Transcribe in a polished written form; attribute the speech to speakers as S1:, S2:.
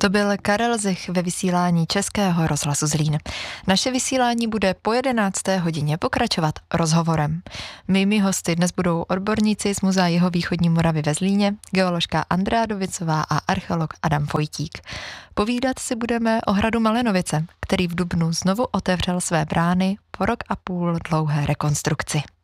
S1: To byl Karel Zich ve vysílání Českého rozhlasu Zlín. Naše vysílání bude po 11. hodině pokračovat rozhovorem. Mými hosty dnes budou odborníci z Muzea Jihovýchodní Moravy ve Zlíně, geoložka Andrea Dovicová a archeolog Adam Vojtík. Povídat si budeme o hradu Malenovice, který v dubnu znovu otevřel své brány po rok a půl dlouhé rekonstrukci.